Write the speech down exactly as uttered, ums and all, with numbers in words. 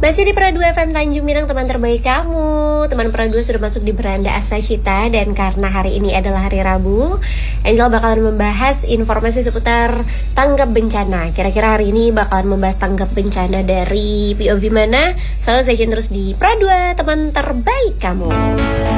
Masih di Pra dua F M Tanjung Pinang, teman terbaik kamu. Teman Pra dua sudah masuk di beranda Asashita. Dan karena hari ini adalah hari Rabu, Angel bakalan membahas informasi seputar tanggap bencana. Kira-kira hari ini bakalan membahas tanggap bencana dari P O V mana? Selalu stay tune terus di Pra dua, teman terbaik kamu.